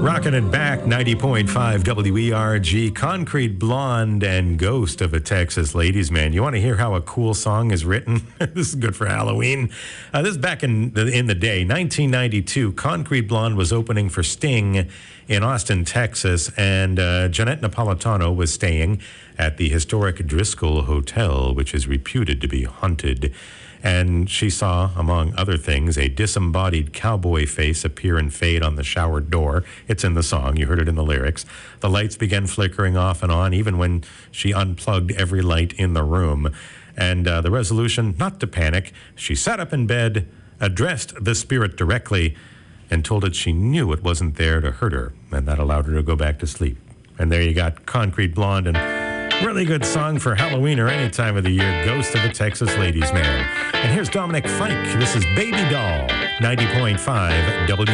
Rocking it back, 90.5 WERG, Concrete Blonde and Ghost of a Texas Ladies Man. You want to hear how a cool song is written? This is good for Halloween. This is back in the day, 1992. Concrete Blonde was opening for Sting in Austin, Texas, and Jeanette Napolitano was staying at the historic Driscoll Hotel, which is reputed to be haunted. And she saw, among other things, a disembodied cowboy face appear and fade on the shower door. It's in the song. You heard it in the lyrics. The lights began flickering off and on, even when she unplugged every light in the room. And the resolution, not to panic, she sat up in bed, addressed the spirit directly, and told it she knew it wasn't there to hurt her. And that allowed her to go back to sleep. And there you got Concrete Blonde, and really good song for Halloween or any time of the year, Ghost of a Texas Ladies Man. And here's Dominic Fike. This is Baby Doll, 90.5 W.